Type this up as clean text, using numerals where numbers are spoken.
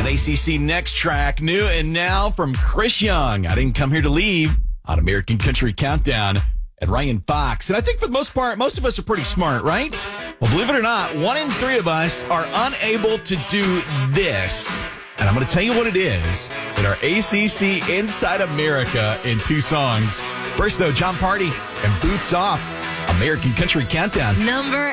An ACC Next track, new and now from Chris Young. I didn't come here to leave on American Country Countdown and Ryan Fox. And I think for the most part, most of us are pretty smart, right? Well, believe it or not, 1 in 3 of us are unable to do this. And I'm going to tell you what it is in our ACC Inside America in 2 songs. First, though, John Party and Boots Off, American Country Countdown. Number